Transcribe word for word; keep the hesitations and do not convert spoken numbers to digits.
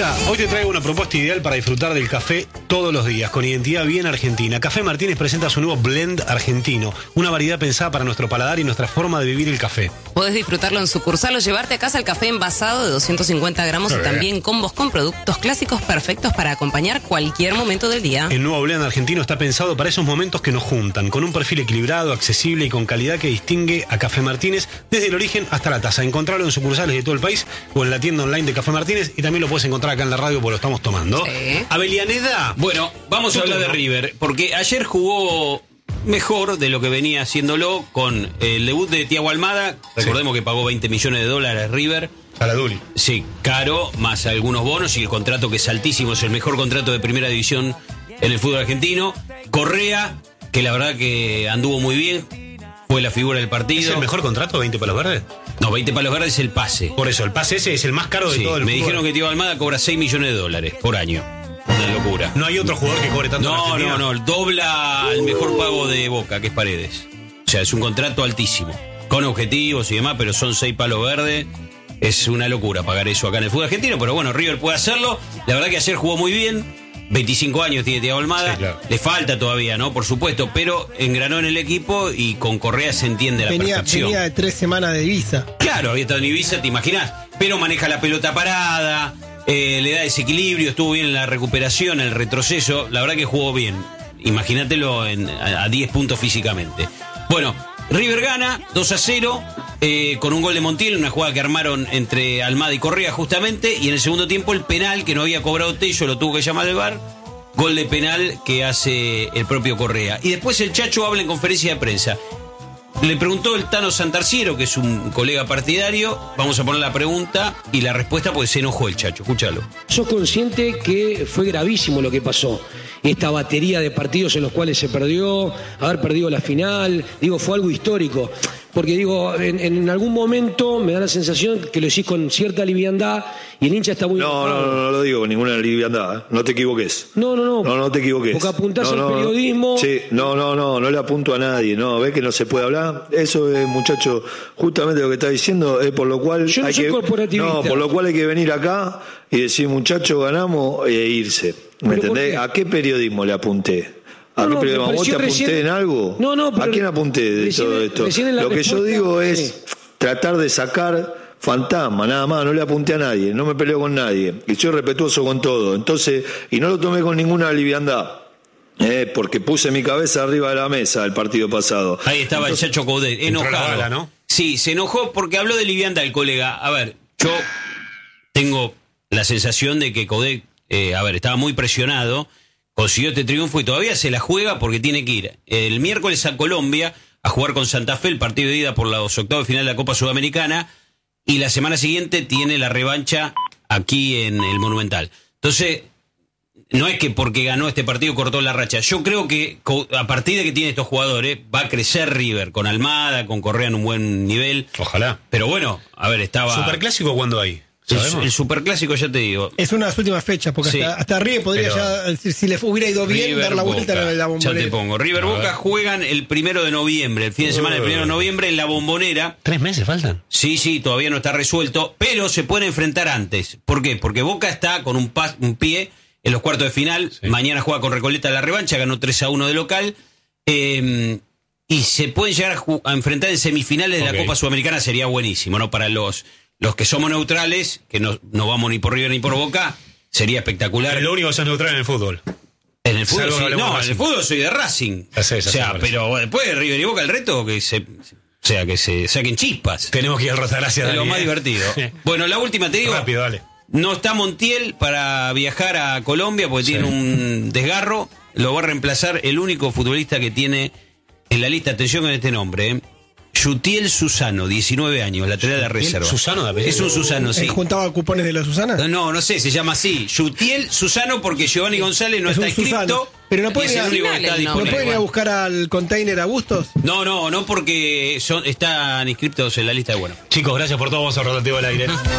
Gatita, hoy te traigo una propuesta ideal para disfrutar del café todos los días, con identidad bien argentina. Café Martínez presenta su nuevo blend argentino, una variedad pensada para nuestro paladar y nuestra forma de vivir el café. Podés disfrutarlo en sucursal o llevarte a casa el café envasado de doscientos cincuenta gramos y también combos con productos clásicos perfectos para acompañar cualquier momento del día. El nuevo blend argentino está pensado para esos momentos que nos juntan, con un perfil equilibrado, accesible y con calidad que distingue a Café Martínez desde el origen hasta la taza. Encontrarlo en sucursales de todo el país o en la tienda online de Café Martínez, y también lo puedes encontrar acá en la radio porque lo estamos tomando. Sí. Avellaneda. Bueno, vamos a hablar de River, porque ayer jugó mejor de lo que venía haciéndolo con el debut de Thiago Almada. Recordemos sí. que pagó veinte millones de dólares River. A la Duli. Sí, caro, más algunos bonos y el contrato que es altísimo, es el mejor contrato de primera división en el fútbol argentino. Correa, que la verdad que anduvo muy bien, fue la figura del partido. ¿Es el mejor contrato, veinte palos verdes? No, veinte palos verdes es el pase. Por eso, el pase ese es el más caro de sí, todo el me fútbol. dijeron que Thiago Almada cobra seis millones de dólares por año. Una locura. No hay otro jugador que cobre tanto. No, no, no, dobla el mejor pago de Boca, que es Paredes. O sea, es un contrato altísimo, con objetivos y demás, pero son seis palos verdes. Es una locura pagar eso acá en el fútbol argentino, pero bueno, River puede hacerlo. La verdad que ayer jugó muy bien. veinticinco años tiene Thiago Almada. Sí, claro. Le falta todavía, ¿no? Por supuesto, pero engranó en el equipo y con Correa se entiende la venía, perfección. Venía de tres semanas de Ibiza. Claro, había estado en Ibiza, ¿te imaginas? Pero maneja la pelota parada, eh, le da desequilibrio, estuvo bien en la recuperación, el retroceso. La verdad que jugó bien. Imagínatelo en, a, a diez puntos físicamente. Bueno, River gana dos a cero. Eh, con un gol de Montiel, una jugada que armaron entre Almada y Correa justamente, y en el segundo tiempo el penal que no había cobrado Tello, lo tuvo que llamar al V A R, gol de penal que hace el propio Correa. Y después el Chacho habla en conferencia de prensa. Le preguntó el Tano Santarciero, que es un colega partidario, vamos a poner la pregunta y la respuesta, pues se enojó el Chacho, escúchalo. Soy consciente que fue gravísimo lo que pasó. Esta batería de partidos en los cuales se perdió, haber perdido la final, digo, fue algo histórico. Porque digo, en, en algún momento me da la sensación que lo decís con cierta liviandad y el hincha está muy... No, no, no, no lo digo con ninguna liviandad, ¿eh? No te equivoques. No, no, no. No, no te equivoques. Porque apuntás no, no, al periodismo... Sí, no, no, no, no le apunto a nadie, no, ¿ves que no se puede hablar? Eso es, muchacho, justamente lo que está diciendo, es por lo cual... Yo no hay soy que, corporativista. No, por lo cual hay que venir acá y decir, muchacho, ganamos e irse. ¿Me entendés? Qué? ¿A qué periodismo le apunté? ¿A no, qué no, ¿Vos te apunté recién, en algo? No, no, pero ¿A quién apunté de recién, todo esto? Lo que yo digo es sí. tratar de sacar fantasma, nada más, no le apunté a nadie, no me peleo con nadie, y soy respetuoso con todo, entonces, y no lo tomé con ninguna liviandad. Eh, porque puse mi cabeza arriba de la mesa el partido pasado. Ahí estaba Entonces, el Chacho Coudet, enojado. La bala, ¿no? Sí, se enojó porque habló de liviandad el colega. A ver, yo tengo la sensación de que Coudet, eh, a ver, estaba muy presionado, consiguió este triunfo y todavía se la juega porque tiene que ir el miércoles a Colombia a jugar con Santa Fe el partido de ida por los octavos de final de la Copa Sudamericana, y la semana siguiente tiene la revancha aquí en el Monumental. Entonces, no es que porque ganó este partido cortó la racha. Yo creo que a partir de que tiene estos jugadores va a crecer River, con Almada, con Correa en un buen nivel. Ojalá. Pero bueno, a ver, estaba... ¿Superclásico cuándo hay? El, el superclásico, ya te digo. Es una de las últimas fechas, porque sí, hasta, hasta River podría pero, ya, decir, si le hubiera ido bien, River, dar la vuelta Boca, en la Bombonera. Ya te pongo. River Boca juegan el primero de noviembre, el fin de semana del primero de noviembre en la Bombonera. ¿Tres meses faltan? Sí, sí, todavía no está resuelto, pero se pueden enfrentar antes. ¿Por qué? Porque Boca está con un, pas, un pie en los cuartos de final. Sí. Mañana juega con Recoleta la revancha, ganó tres a uno de local. Eh, y se pueden llegar a, a enfrentar en semifinales de okay. la Copa Sudamericana, sería buenísimo, ¿no? Para los... Los que somos neutrales, que no, no vamos ni por River ni por Boca, sería espectacular. Pero lo único que sos neutral en el fútbol. En el fútbol, sí, no, en el fútbol soy de Racing. Así es, así o sea, pero después de River y Boca el reto que se, o sea, que se saquen chispas. Tenemos que ir al Rotagracia. Es lo más ¿eh? divertido. Bueno, la última te digo. Rápido, dale. No está Montiel para viajar a Colombia porque sí. tiene un desgarro. Lo va a reemplazar el único futbolista que tiene en la lista. Atención con este nombre, ¿eh? Yutiel Susano, diecinueve años, lateral de la reserva. ¿Susano de apellido? Es un Susano, sí. ¿Juntaba cupones de la Susana? No, no, no sé, se llama así. Yutiel Susano porque Giovanni González no es está inscrito. Pero no pueden, ir a, ¿no pueden ir a buscar al container a Bustos? No, no, no porque son, están inscritos en la lista de bueno. Chicos, gracias por todo, vamos a rotativo al aire.